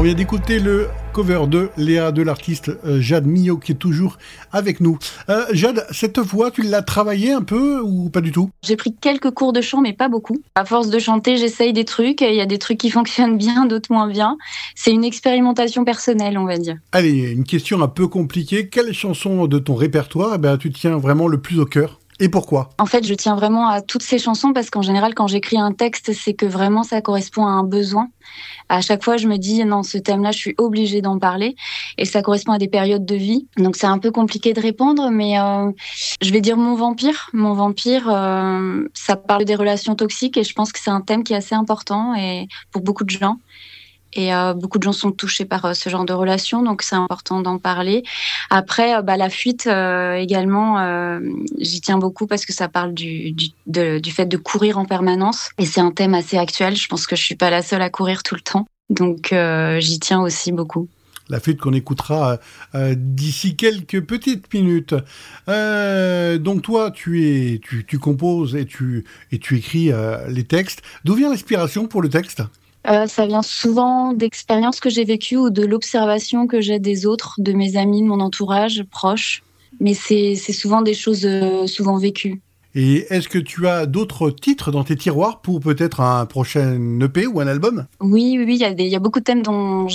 vient d'écouter le cover de Léa de l'artiste Jade Millot qui est toujours avec nous. Jade, cette voix, tu l'as travaillée un peu ou pas du tout ? J'ai pris quelques cours de chant, mais pas beaucoup. À force de chanter, j'essaye des trucs. Il y a des trucs qui fonctionnent bien, d'autres moins bien. C'est une expérimentation personnelle, on va dire. Allez, une question un peu compliquée. Quelle chanson de ton répertoire tu tiens vraiment le plus au cœur ? Et pourquoi ? En fait, je tiens vraiment à toutes ces chansons parce qu'en général, quand j'écris un texte, c'est que vraiment ça correspond à un besoin. À chaque fois, je me dis, non, ce thème-là, je suis obligée d'en parler. Et ça correspond à des périodes de vie. Donc, c'est un peu compliqué de répondre, mais je vais dire Mon Vampire. Mon Vampire, ça parle des relations toxiques et je pense que c'est un thème qui est assez important et pour beaucoup de gens. Et beaucoup de gens sont touchés par ce genre de relation, donc c'est important d'en parler. Après, la fuite également, j'y tiens beaucoup parce que ça parle du fait de courir en permanence. Et c'est un thème assez actuel. Je pense que je suis pas la seule à courir tout le temps, donc j'y tiens aussi beaucoup. La fuite qu'on écoutera d'ici quelques petites minutes. Donc toi, tu composes et tu écris les textes. D'où vient l'inspiration pour le texte ? Ça vient souvent d'expériences que j'ai vécues ou de l'observation que j'ai des autres, de mes amis, de mon entourage proche. Mais c'est souvent des choses souvent vécues. Et est-ce que tu as d'autres titres dans tes tiroirs pour peut-être un prochain EP ou un album ? Oui, il y a beaucoup de thèmes dont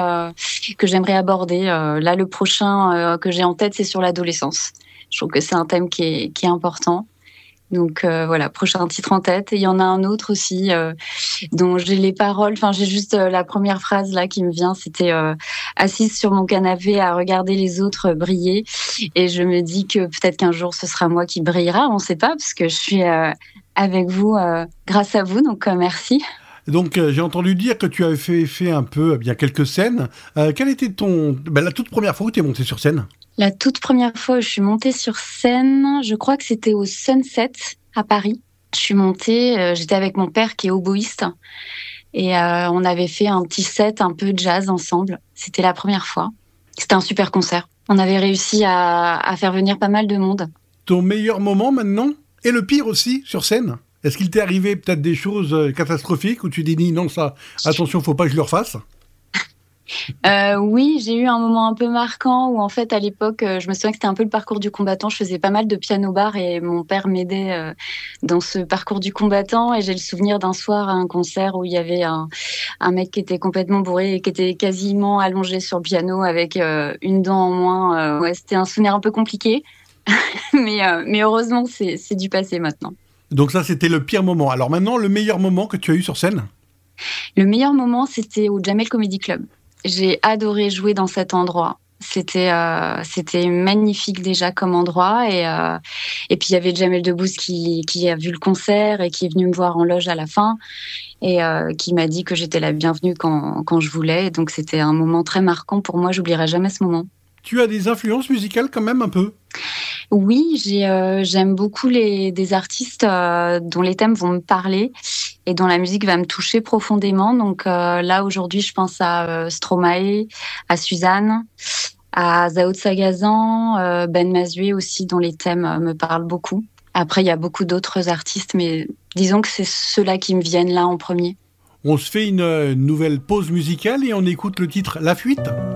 que j'aimerais aborder. Là, le prochain que j'ai en tête, c'est sur l'adolescence. Je trouve que c'est un thème qui est important. Donc voilà, prochain titre en tête. Et il y en a un autre aussi dont j'ai les paroles. Enfin, j'ai juste la première phrase là qui me vient. C'était assise sur mon canapé à regarder les autres briller. Et je me dis que peut-être qu'un jour ce sera moi qui brillera. On ne sait pas parce que je suis avec vous grâce à vous. Donc merci. Donc j'ai entendu dire que tu avais fait un peu quelques scènes. Quelle était la toute première fois où tu es montée sur scène ? La toute première fois où je suis montée sur scène, je crois que c'était au Sunset à Paris. Je suis montée, j'étais avec mon père qui est oboïste et on avait fait un petit set un peu jazz ensemble. C'était la première fois. C'était un super concert. On avait réussi à faire venir pas mal de monde. Ton meilleur moment maintenant ? Et le pire aussi sur scène ? Est-ce qu'il t'est arrivé peut-être des choses catastrophiques où tu dis non, ça, attention, faut pas que je le refasse ? Oui, j'ai eu un moment un peu marquant où en fait à l'époque, je me souviens que c'était un peu le parcours du combattant. Je faisais pas mal de piano-bar et mon père m'aidait dans ce parcours du combattant. Et j'ai le souvenir d'un soir à un concert où il y avait un mec qui était complètement bourré et qui était quasiment allongé sur le piano avec une dent en moins. Ouais, c'était un souvenir un peu compliqué, mais heureusement c'est du passé maintenant. Donc ça, c'était le pire moment. Alors maintenant, le meilleur moment que tu as eu sur scène ? Le meilleur moment, c'était au Jamel Comedy Club. J'ai adoré jouer dans cet endroit. C'était magnifique déjà comme endroit et puis il y avait Jamel Debbouze qui a vu le concert et qui est venu me voir en loge à la fin et qui m'a dit que j'étais la bienvenue quand je voulais. Et donc c'était un moment très marquant pour moi. J'oublierai jamais ce moment. Tu as des influences musicales quand même un peu ? Oui, j'aime beaucoup des artistes dont les thèmes vont me parler et dont la musique va me toucher profondément. Donc là, aujourd'hui, je pense à Stromae, à Suzanne, à Zao de Sagazan, Ben Mazué aussi, dont les thèmes me parlent beaucoup. Après, il y a beaucoup d'autres artistes, mais disons que c'est ceux-là qui me viennent là en premier. On se fait une nouvelle pause musicale et on écoute le titre « La fuite ».